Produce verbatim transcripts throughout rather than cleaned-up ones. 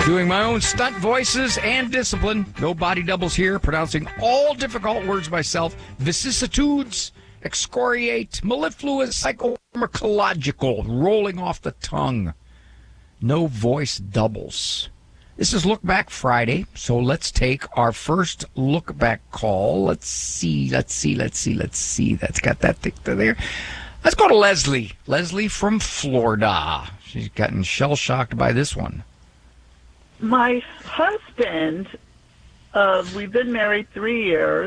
Doing my own stunt voices and discipline. No body doubles here. Pronouncing all difficult words myself. Vicissitudes, excoriate, mellifluous, psychopharmacological, rolling off the tongue. No voice doubles. This is Look Back Friday, so let's take our first Look Back call. Let's see, let's see, let's see, let's see. That's got that thing there. Let's go to Leslie. Leslie from Florida. She's gotten shell-shocked by this one. My husband, uh, we've been married three years,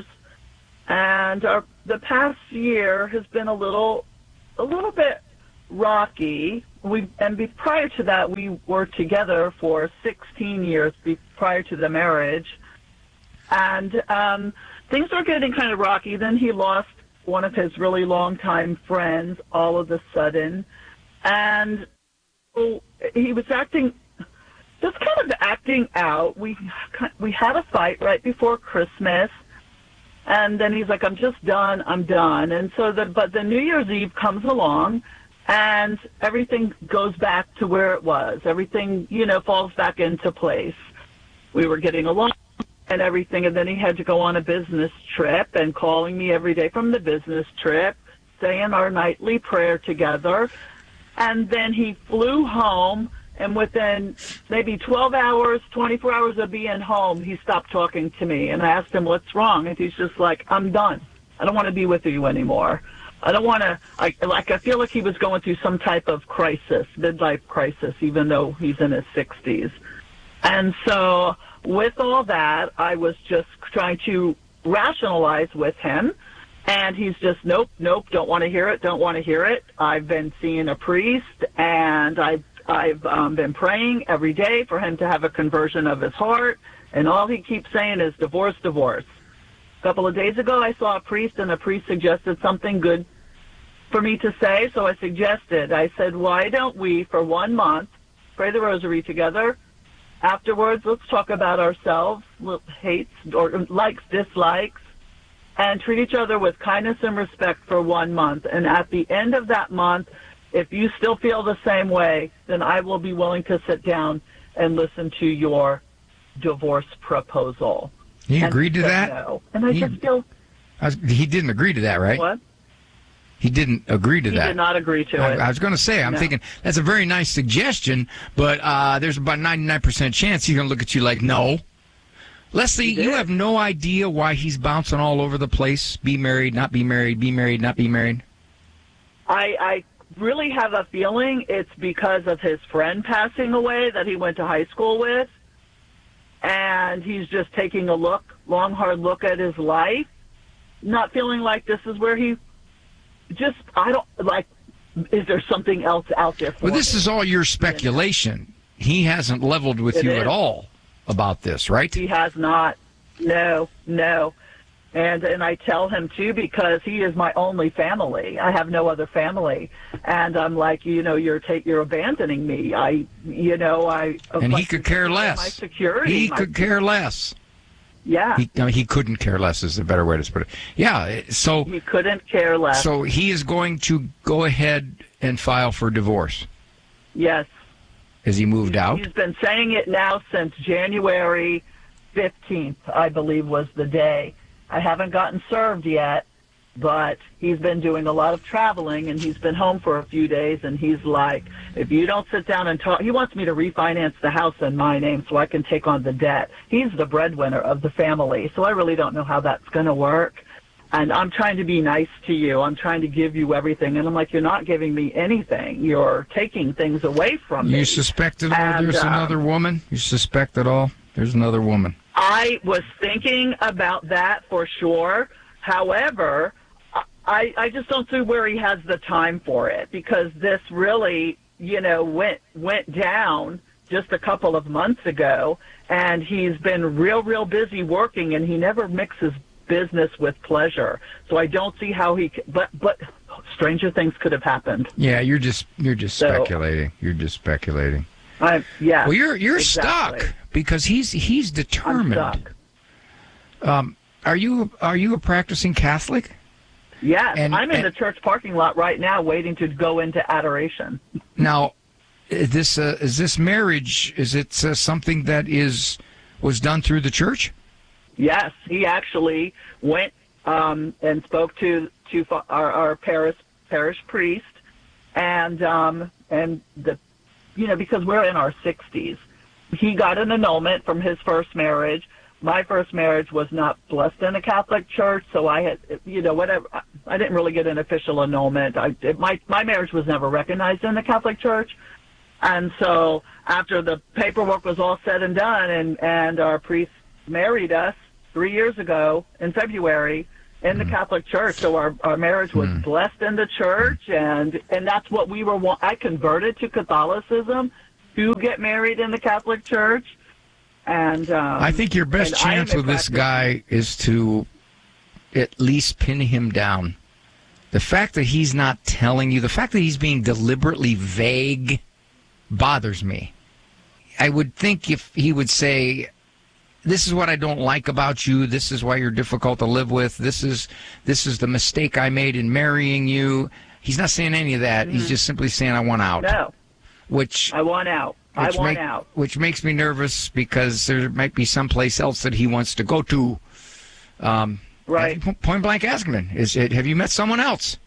and our, the past year has been a little, a little bit rocky. We and be, prior to that, we were together for sixteen years be, prior to the marriage, and um, things were getting kind of rocky. Then he lost one of his really long-time friends all of a sudden, and so he was acting. Just kind of acting out. We we had a fight right before Christmas, and then he's like, "I'm just done. I'm done." And so, the, but the New Year's Eve comes along, and everything goes back to where it was. Everything, you know, falls back into place. We were getting along and everything, and then he had to go on a business trip and calling me every day from the business trip, saying our nightly prayer together, and then he flew home. And within maybe twelve hours, twenty-four hours of being home, he stopped talking to me. And I asked him, what's wrong? And he's just like, I'm done. I don't want to be with you anymore. I don't want to, I, like, I feel like he was going through some type of crisis, midlife crisis, even though he's in his sixties. And so with all that, I was just trying to rationalize with him. And he's just, nope, nope, don't want to hear it, don't want to hear it. I've been seeing a priest, and I've I've um, been praying every day for him to have a conversion of his heart, and all he keeps saying is divorce, divorce. A couple of days ago, I saw a priest, and the priest suggested something good for me to say, so I suggested. I said, why don't we, for one month, pray the rosary together? Afterwards, let's talk about ourselves, hates or likes, dislikes, and treat each other with kindness and respect for one month. And at the end of that month, if you still feel the same way, then I will be willing to sit down and listen to your divorce proposal. He and agreed to that? No. And I he, just feel... I was, he didn't agree to that, right? What? He didn't agree to he that. He did not agree to I, it. I was going to say, I'm no. thinking, that's a very nice suggestion, but uh, there's about ninety-nine percent chance he's going to look at you like, no. Leslie, you have no idea why he's bouncing all over the place. Be married, not be married, be married, not be married. I... I really have a feeling it's because of his friend passing away that he went to high school with, and he's just taking a look, long, hard look at his life, not feeling like this is where he just, I don't, like, is there something else out there for Well, this him? is all your speculation. He hasn't leveled with It you is. at all about this, right? He has not. No, no. And and I tell him, too, because he is my only family. I have no other family. And I'm like, you know, you're take, you're abandoning me. I, you know, I... And like, he could care less. My security. He my, could care less. Yeah. He, I mean, he couldn't care less is the better way to put it. Yeah, so... He couldn't care less. So he is going to go ahead and file for divorce. Yes. Has he moved out? He's been saying it now since January fifteenth, I believe, was the day. I haven't gotten served yet, but he's been doing a lot of traveling, and he's been home for a few days, and he's like, if you don't sit down and talk, he wants me to refinance the house in my name so I can take on the debt. He's the breadwinner of the family, so I really don't know how that's going to work. And I'm trying to be nice to you. I'm trying to give you everything. And I'm like, you're not giving me anything. You're taking things away from me. You suspect at all and, there's um, another woman? You suspect at all there's another woman? I was thinking about that for sure. However, I, I just don't see where he has the time for it, because this really, you know, went went down just a couple of months ago, and he's been real, real busy working, and he never mixes business with pleasure. So I don't see how he. But but stranger things could have happened. Yeah, you're just you're just So- speculating. You're just speculating. I yeah. Well, you're you're exactly. stuck because he's he's I'm determined. stuck. Um, are you are you a practicing Catholic? Yes, And- I'm in and- the church parking lot right now, waiting to go into adoration. Now, is this uh, is this marriage? Is it uh, something that is was done through the church? Yes, he actually went um, and spoke to to our, our parish parish priest, and um, and the you know because we're in our sixties, he got an annulment from his first marriage. My first marriage was not blessed in a Catholic church, so I had, you know, whatever. I didn't really get an official annulment. I, it, my my marriage was never recognized in the Catholic Church, and so after the paperwork was all said and done, and and our priest married us three years ago in February in the mm. Catholic Church, so our our marriage was mm. blessed in the church, and and that's what we were. I converted to Catholicism to get married in the Catholic Church. And um, I think your best chance with this guy is to at least pin him down. The fact that he's not telling you, the fact that he's being deliberately vague bothers me. I would think if he would say, this is what I don't like about you, this is why you're difficult to live with, this is this is the mistake I made in marrying you. He's not saying any of that. Mm-hmm. He's just simply saying, I want out. No. Which I want out. I want make, out. Which makes me nervous because there might be someplace else that he wants to go to. Um, right. Point blank asking him, is it, have you met someone else?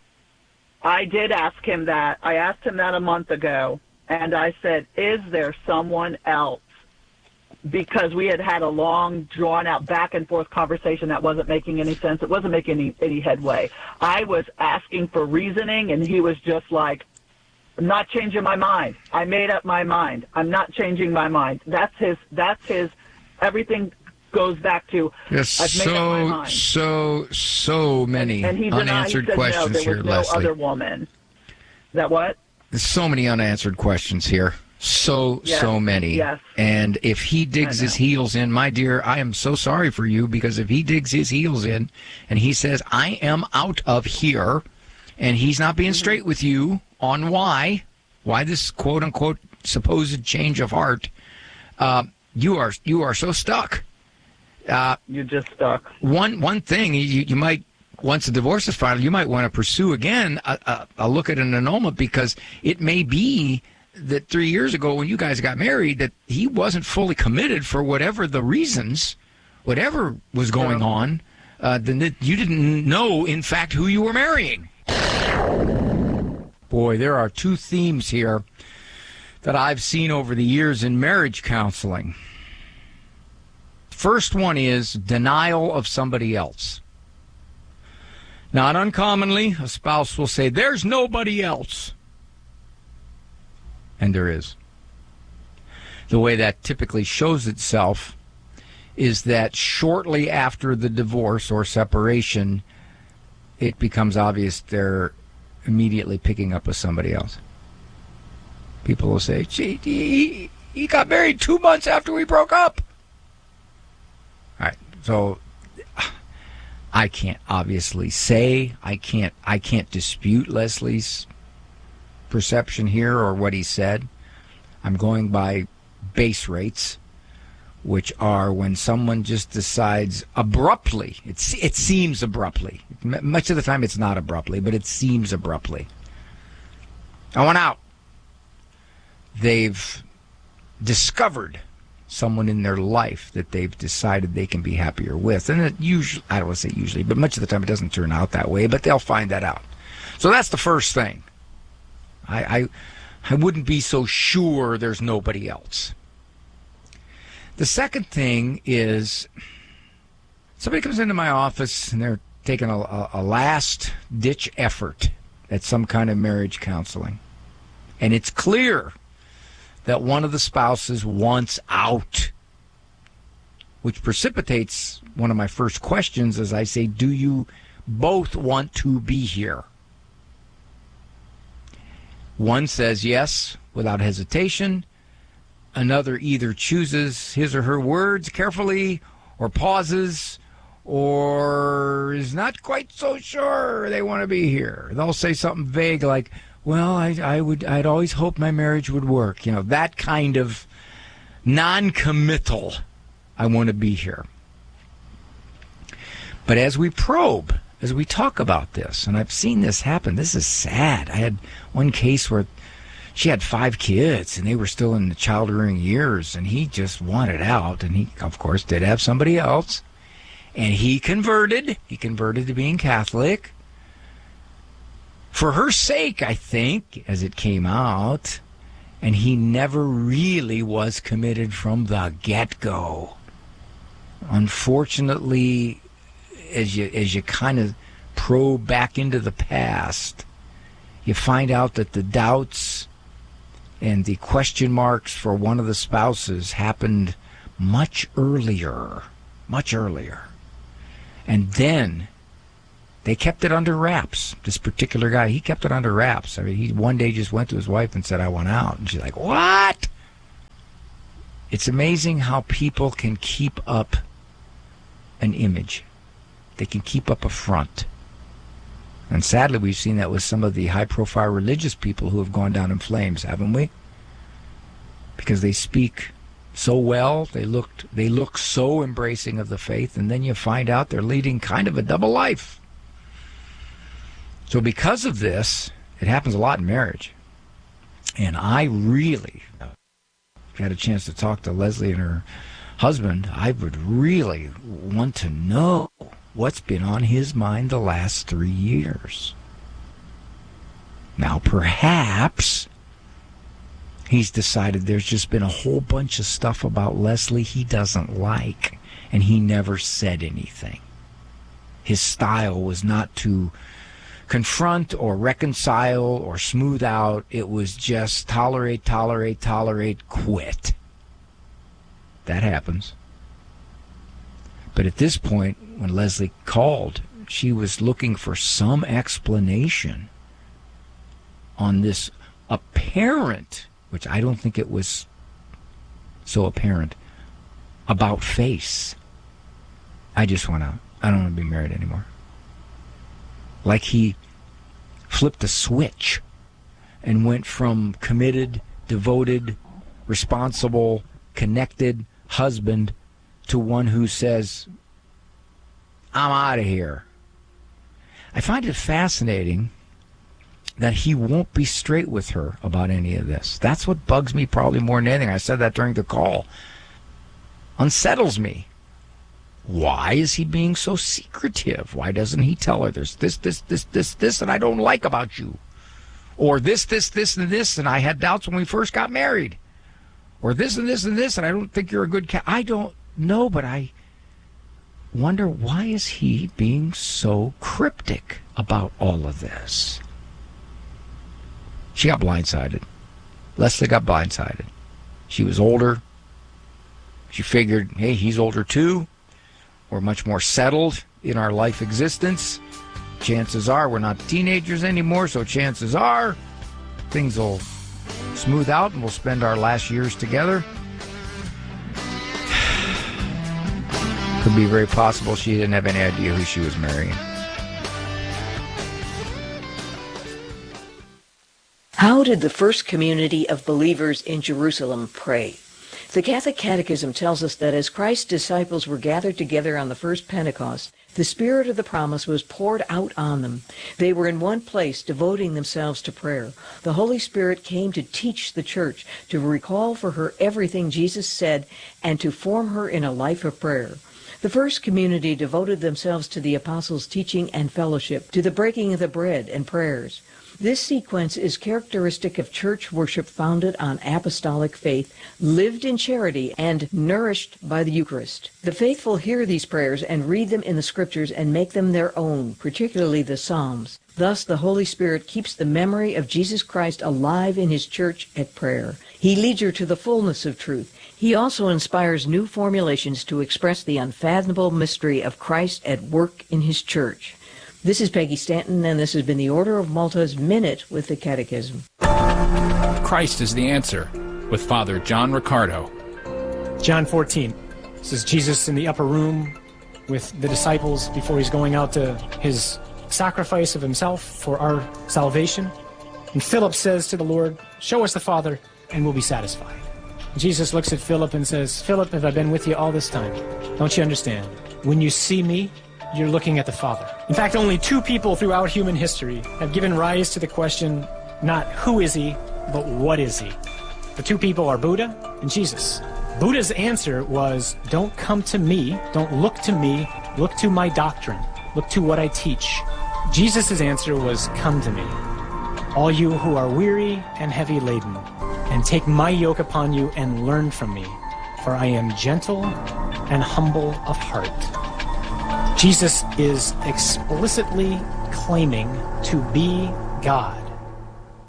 I did ask him that. I asked him that a month ago, and I said, is there someone else? Because we had had a long, drawn-out, back-and-forth conversation that wasn't making any sense. It wasn't making any, any headway. I was asking for reasoning, and he was just like, I'm not changing my mind. I made up my mind. I'm not changing my mind. That's his. That's his. Everything goes back to. Yes, I've made so up my mind. so so many and, and he denied, unanswered he said, questions no, there here, was no Leslie. other woman. Is that what? There's so many unanswered questions here. So yes. so many. Yes. And if he digs his heels in, my dear, I am so sorry for you, because if he digs his heels in and he says, I am out of here, and he's not being mm-hmm. straight with you on why. Why this quote-unquote supposed change of heart? Uh, you are you are so stuck. Uh, You're just stuck. One one thing you, you might, once the divorce is filed, you might want to pursue again a, a, a look at an annulment, because it may be that three years ago when you guys got married that he wasn't fully committed for whatever the reasons, whatever was going yeah. on. Uh, then that you didn't know, in fact, who you were marrying. Boy, there are two themes here that I've seen over the years in marriage counseling. First one is denial of somebody else. Not uncommonly, a spouse will say, there's nobody else. And there is. The way that typically shows itself is that shortly after the divorce or separation, it becomes obvious they're immediately picking up with somebody else. People will say, gee, he, he got married two months after we broke up. All right, so I can't obviously say, I can't, I can't dispute Leslie's perception here or what he said. I'm going by base rates, which are when someone just decides abruptly, it's, it seems abruptly. Much of the time it's not abruptly, but it seems abruptly. I want out. They've discovered someone in their life that they've decided they can be happier with. And it usually, I don't want to say usually, but much of the time it doesn't turn out that way, but they'll find that out. So that's the first thing. I, I, I wouldn't be so sure there's nobody else. The second thing is somebody comes into my office and they're taking a, a, a last-ditch effort at some kind of marriage counseling. And it's clear that one of the spouses wants out, which precipitates one of my first questions as I say, do you both want to be here? One says yes without hesitation. Another either chooses his or her words carefully or pauses or is not quite so sure they want to be here. They'll say something vague like, well, I, I would, I'd always hoped my marriage would work. You know, that kind of non-committal, I want to be here. But as we probe, as we talk about this, and I've seen this happen, this is sad. I had one case where she had five kids, and they were still in the child-rearing years, and he just wanted out, and he, of course, did have somebody else, and he converted. He converted to being Catholic. For her sake, I think, as it came out, and he never really was committed from the get-go. Unfortunately, as you as you kind of probe back into the past, you find out that the doubts and the question marks for one of the spouses happened much earlier, much earlier. And then they kept it under wraps. This particular guy, he kept it under wraps. I mean, he one day just went to his wife and said, I want out. And she's like, what? It's amazing how people can keep up an image. They can keep up a front. And sadly, we've seen that with some of the high-profile religious people who have gone down in flames, haven't we? Because they speak so well, they looked, they look so embracing of the faith, and then you find out they're leading kind of a double life. So because of this, it happens a lot in marriage. And I really, if I had a chance to talk to Leslie and her husband, I would really want to know what's been on his mind the last three years. Now, perhaps he's decided there's just been a whole bunch of stuff about Leslie he doesn't like, and he never said anything. His style was not to confront or reconcile or smooth out. It was just tolerate, tolerate, tolerate, quit. That happens. But at this point, when Leslie called, she was looking for some explanation on this apparent, which I don't think it was so apparent, about face. I just want to, I don't want to be married anymore. Like he flipped a switch and went from committed, devoted, responsible, connected husband to one who says, I'm out of here. I find it fascinating that he won't be straight with her about any of this. That's what bugs me probably more than anything. I said that during the call. Unsettles me. Why is he being so secretive? Why doesn't he tell her there's this, this, this, this, this, and I don't like about you? Or this, this, this, and this, and I had doubts when we first got married. Or this and this and this, and I don't think you're a good cat. I don't know, but I wonder, why is he being so cryptic about all of this? She got blindsided. Leslie got blindsided. She was older. She figured, hey, he's older too. We're much more settled in our life existence. Chances are we're not teenagers anymore, so chances are things will smooth out and we'll spend our last years together. Could be very possible she didn't have any idea who she was marrying. How did the first community of believers in Jerusalem pray? The Catholic Catechism tells us that as Christ's disciples were gathered together on the first Pentecost, the Spirit of the promise was poured out on them. They were in one place, devoting themselves to prayer. The Holy Spirit came to teach the church, to recall for her everything Jesus said, and to form her in a life of prayer. The first community devoted themselves to the apostles' teaching and fellowship, to the breaking of the bread and prayers. This sequence is characteristic of church worship founded on apostolic faith, lived in charity, and nourished by the Eucharist. The faithful hear these prayers and read them in the Scriptures and make them their own, particularly the Psalms. Thus, the Holy Spirit keeps the memory of Jesus Christ alive in His church at prayer. He leads her to the fullness of truth. He also inspires new formulations to express the unfathomable mystery of Christ at work in His church. This is Peggy Stanton, and this has been the Order of Malta's Minute with the Catechism. Christ is the answer, with Father John Riccardo. John fourteen. This is Jesus in the upper room with the disciples before He's going out to His sacrifice of Himself for our salvation. And Philip says to the Lord, "Show us the Father, and we'll be satisfied." Jesus looks at Philip and says, "Philip, have I been with you all this time? Don't you understand? When you see me, you're looking at the Father." In fact, only two people throughout human history have given rise to the question, not who is He, but what is he? The two people are Buddha and Jesus. Buddha's answer was, don't come to me, don't look to me, look to my doctrine, look to what I teach. Jesus' answer was, come to me, all you who are weary and heavy laden, and take my yoke upon you and learn from me, for I am gentle and humble of heart. Jesus is explicitly claiming to be God.